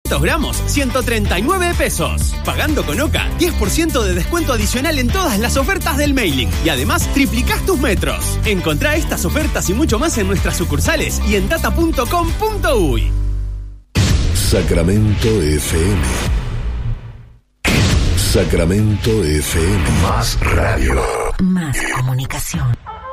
500 gramos, 139 pesos. Pagando con OCA, 10% de descuento adicional en todas las ofertas del mailing. Y además, triplicás tus metros. Encontrá estas ofertas y mucho más en nuestras sucursales y en data.com.uy. Sacramento FM. Sacramento FM. Más radio. Más comunicación.